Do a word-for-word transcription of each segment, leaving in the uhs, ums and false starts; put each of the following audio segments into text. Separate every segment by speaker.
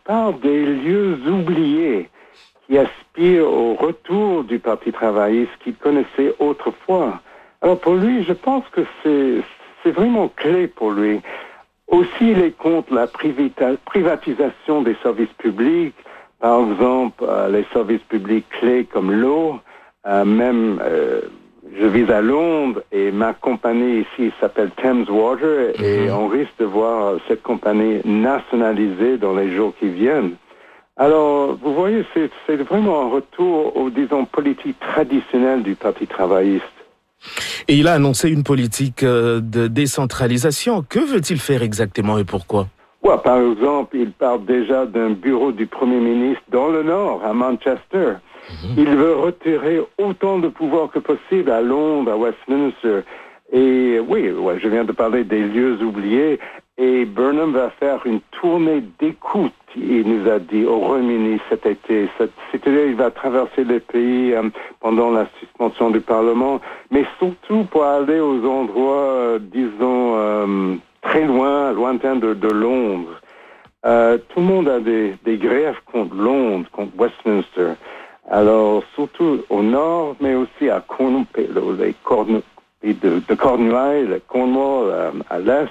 Speaker 1: parle des lieux oubliés qui aspirent au retour du Parti travailliste qu'il connaissait autrefois. Alors pour lui, je pense que c'est, c'est vraiment clé pour lui. Aussi, il est contre la privita- privatisation des services publics, par exemple euh, les services publics clés comme l'eau, euh, même euh, je vis à Londres et ma compagnie ici s'appelle Thames Water et on risque de voir cette compagnie nationalisée dans les jours qui viennent. Alors, vous voyez, c'est, c'est vraiment un retour aux, disons, politiques traditionnelles du Parti travailliste.
Speaker 2: Et il a annoncé une politique euh, de décentralisation. Que veut-il faire exactement et pourquoi?
Speaker 1: Ouais, par exemple, il parle déjà d'un bureau du Premier ministre dans le Nord, à Manchester. Mmh. Il veut retirer autant de pouvoir que possible à Londres, à Westminster. Et oui, ouais, je viens de parler des lieux oubliés. Et Burnham va faire une tournée d'écoute, il nous a dit, au Royaume-Uni cet été. C'est-à-dire, il va traverser le pays euh, pendant la suspension du Parlement, mais surtout pour aller aux endroits, euh, disons, euh, très loin, lointains de, de Londres. Euh, tout le monde a des, des grèves contre Londres, contre Westminster. Alors, surtout au nord, mais aussi à Cornwall, les Cornu- de, de Cornouailles, le Cornwall, euh, à l'est.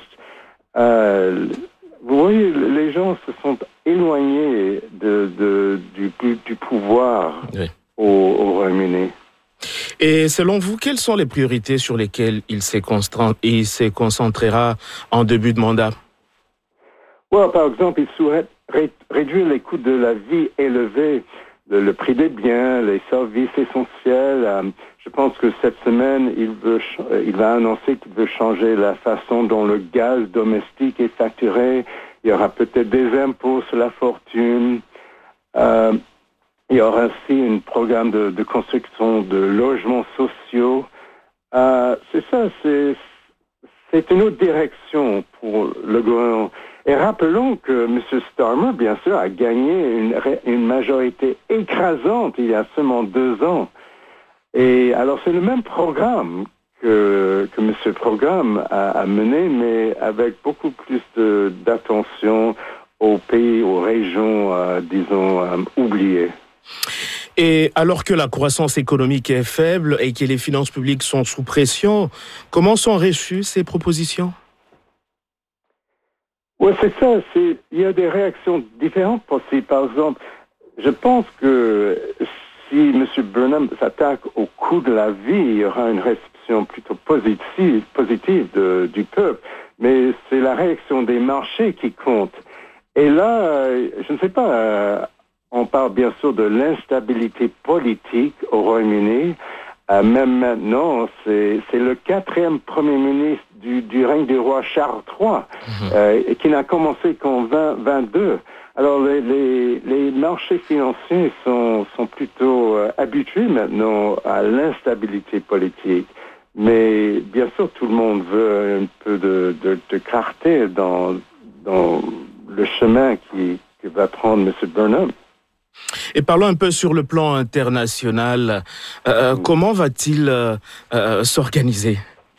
Speaker 1: Euh, vous voyez, les gens se sont éloignés de, de, du, du pouvoir oui. au, au Royaume-Uni.
Speaker 2: Et selon vous, quelles sont les priorités sur lesquelles il se, constra- il se concentrera en début de mandat?
Speaker 1: Ouais, par exemple, il souhaite ré- réduire les coûts de la vie élevés, le, le prix des biens, les services essentiels. Euh, je pense que cette semaine, il, veut ch- il va annoncer qu'il veut changer la façon dont le gaz domestique est facturé. Il y aura peut-être des impôts sur la fortune. Euh, il y aura aussi un programme de, de construction de logements sociaux. Euh, c'est ça, c'est, c'est une autre direction pour le gouvernement. Et rappelons que M. Starmer, bien sûr, a gagné une, une majorité écrasante il y a seulement deux ans. Et alors, c'est le même programme que, que M. Programme a, a mené, mais avec beaucoup plus de, d'attention aux pays, aux régions, euh, disons, euh, oubliées.
Speaker 2: Et alors que la croissance économique est faible et que les finances publiques sont sous pression, comment sont reçues ces propositions?
Speaker 1: Oui, c'est ça. C'est, il y a des réactions différentes possibles. Par exemple, je pense que si M. Burnham s'attaque au coût de la vie, il y aura une réception plutôt positive, positive de, du peuple. Mais c'est la réaction des marchés qui compte. Et là, je ne sais pas, euh, on parle bien sûr de l'instabilité politique au Royaume-Uni. Euh, même maintenant, c'est, c'est le quatrième premier ministre du, du règne du roi Charles trois, mmh. euh, qui n'a commencé qu'en vingt vingt-deux. Alors, les, les, les marchés financiers sont, sont plutôt euh, habitués maintenant à l'instabilité politique. Mais bien sûr, tout le monde veut un peu de, de, de clarté dans, dans le chemin qui, qui va prendre M. Burnham.
Speaker 2: Et parlons un peu sur le plan international. Euh, mmh. Comment va-t-il euh, euh, s'organiser?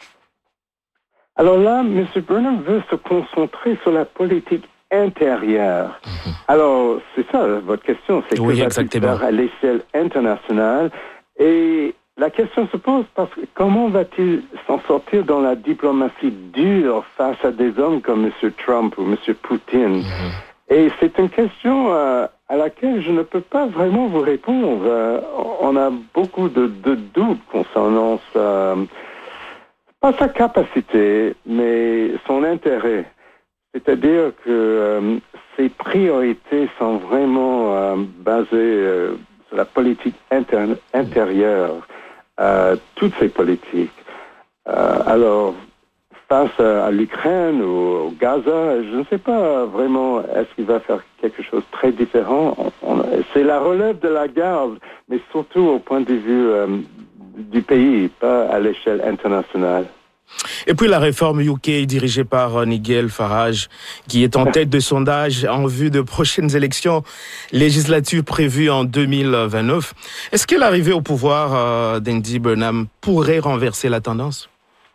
Speaker 1: Alors là, M. Burnham veut se concentrer sur la politique intérieure. Mmh. Alors, c'est ça, votre question, c'est
Speaker 2: oui,
Speaker 1: que va-t-il faire à l'échelle internationale? Et la question se pose parce que comment va-t-il s'en sortir dans la diplomatie dure face à des hommes comme M. Trump ou M. Poutine? Mmh. Et c'est une question euh, à laquelle je ne peux pas vraiment vous répondre. Euh, on a beaucoup de, de doutes concernant sa, pas sa capacité, mais son intérêt. C'est-à-dire que euh, ses priorités sont vraiment euh, basées euh, sur la politique inter- intérieure, euh, toutes ces politiques. Euh, alors, face à l'Ukraine ou au Gaza, je ne sais pas vraiment, est-ce qu'il va faire quelque chose de très différent? On, on, c'est la relève de la garde, mais surtout au point de vue euh, du pays, pas à l'échelle internationale.
Speaker 2: Et puis la réforme U K dirigée par Nigel Farage, qui est en tête de sondage en vue de prochaines élections législatives prévues en deux mille vingt-neuf. Est-ce que l'arrivée au pouvoir euh, d'Andy Burnham pourrait renverser la tendance?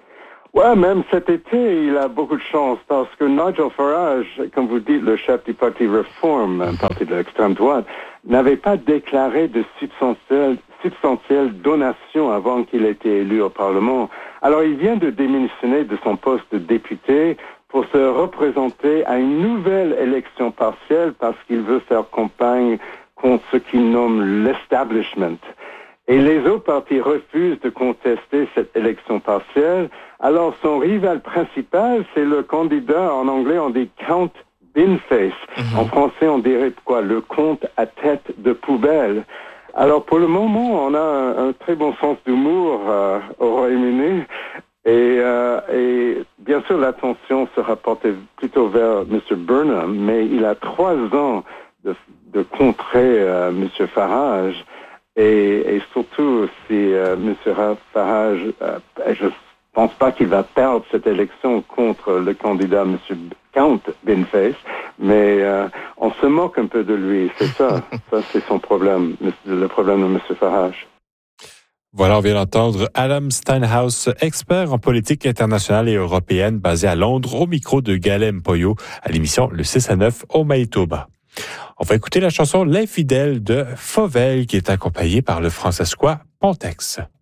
Speaker 1: Ouais, même cet été, il a beaucoup de chance parce que Nigel Farage, comme vous dites, le chef du parti Reform, un parti de l'extrême droite, n'avait pas déclaré de substantielles, substantielles donations avant qu'il ait été élu au Parlement. Alors, il vient de démissionner de son poste de député pour se représenter à une nouvelle élection partielle parce qu'il veut faire campagne contre ce qu'il nomme l'establishment. Et les autres partis refusent de contester cette élection partielle. Alors, son rival principal, c'est le candidat, en anglais, on dit Count Binface. Mm-hmm. En français, on dirait quoi? Le comte à tête de poubelle. Alors, pour le moment, on a un, un très bon sens d'humour euh, au Royaume-Uni. Et, euh, et bien sûr, l'attention sera portée plutôt vers M. Burnham, mais il a trois ans de, de contrer euh, M. Farage. Et, et surtout, si euh, M. Farage, euh, je pense pas qu'il va perdre cette élection contre le candidat M. Count Binface, mais euh, on se moque un peu de lui, c'est ça. Ça, c'est son problème, le problème de M. Farage.
Speaker 3: Voilà, on vient d'entendre Adam Steinhaus, expert en politique internationale et européenne, basé à Londres, au micro de Galem Poyo, à l'émission Le six à neuf au Manitoba. On va écouter la chanson L'Infidèle de Fauvel, qui est accompagnée par le Francescois Pontex.